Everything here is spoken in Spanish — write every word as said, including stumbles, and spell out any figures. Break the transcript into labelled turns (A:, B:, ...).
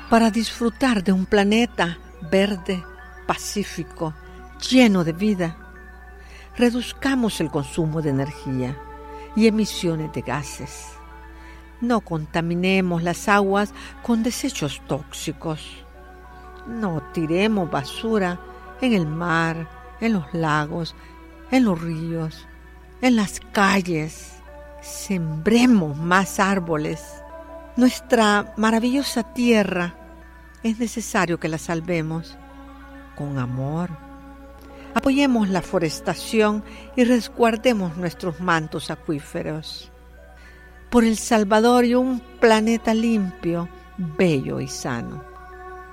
A: para disfrutar de un planeta verde, pacífico, lleno de vida. Reduzcamos el consumo de energía y emisiones de gases. No contaminemos las aguas con desechos tóxicos. No tiremos basura en el mar, en los lagos, en los ríos, en las calles. Sembremos más árboles. Nuestra maravillosa tierra es necesario que la salvemos con amor. Apoyemos la forestación y resguardemos nuestros mantos acuíferos. Por El Salvador y un planeta limpio, bello y sano.